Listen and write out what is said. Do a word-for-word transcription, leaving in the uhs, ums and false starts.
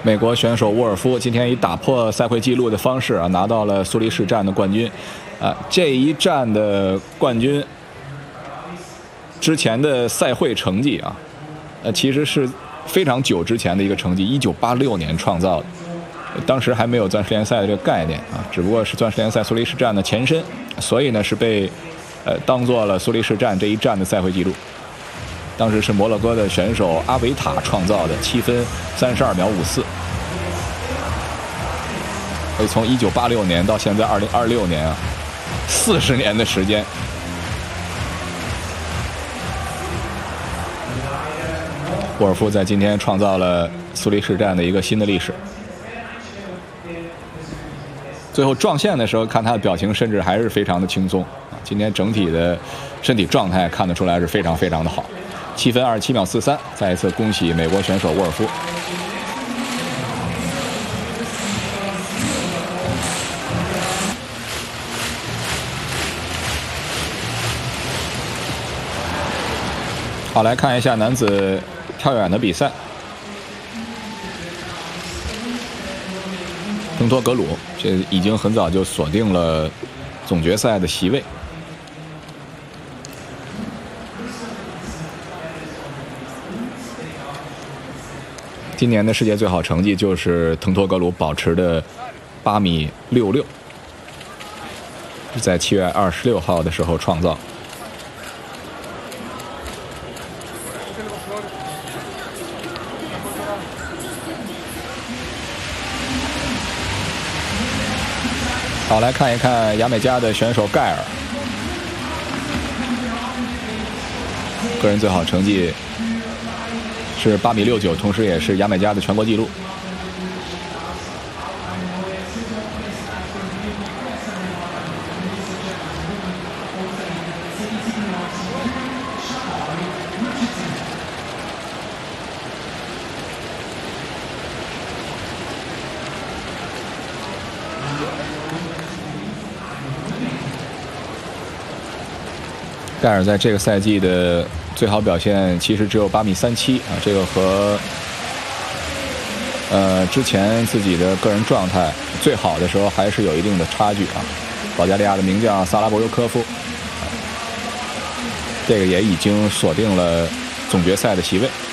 美国选手沃尔夫今天以打破赛会纪录的方式啊，拿到了苏黎世站的冠军。啊，这一站的冠军之前的赛会成绩啊，呃，其实是非常久之前的一个成绩，一九八六年创造的。当时还没有钻石联赛的这个概念啊，只不过是钻石联赛苏黎世站的前身，所以呢是被呃当做了苏黎世站这一站的赛会纪录。当时是摩洛哥的选手阿维塔创造的七分三十二秒五四。所以从一九八六年到现在二零二六年啊，四十年的时间。沃尔夫在今天创造了苏黎世站的一个新的历史。最后撞线的时候，看他的表情，甚至还是非常的轻松啊。今天整体的身体状态看得出来是非常非常的好。七分二十七秒四三，再一次恭喜美国选手沃尔夫。好，来看一下男子跳远的比赛。滕托格鲁这已经很早就锁定了总决赛的席位。今年的世界最好成绩就是滕托格鲁保持的八米六六，是在七月二十六号的时候创造。好，来看一看牙买加的选手盖尔，个人最好成绩是八米六九，同时也是牙买加的全国纪录。盖尔在这个赛季的最好表现其实只有八米三七啊，这个和呃之前自己的个人状态最好的时候还是有一定的差距啊。保加利亚的名将萨拉博尤科夫，这个也已经锁定了总决赛的席位。